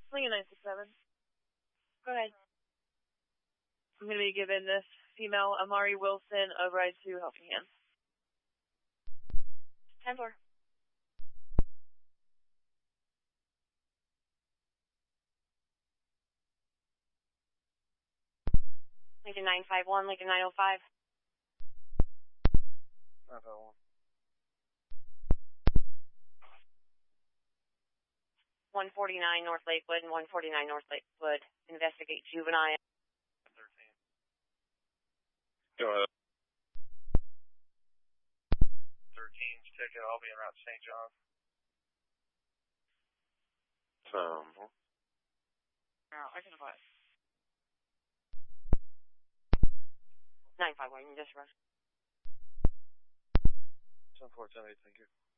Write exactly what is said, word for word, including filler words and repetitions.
Lincoln nine six seven. Go ahead. I'm going to be giving this female Amari Wilson a ride to Helping Hands. ten four. Lincoln nine five one, Lincoln nine oh five. nine five one. one forty-nine North Lakewood and one forty-nine North Lakewood. Investigate juvenile. thirteen. Go ahead. thirteen's ticket. I'll be en route to Saint John. Um, Oh, I can apply. nine five one, you just rush. ten four, ten eight, thank you.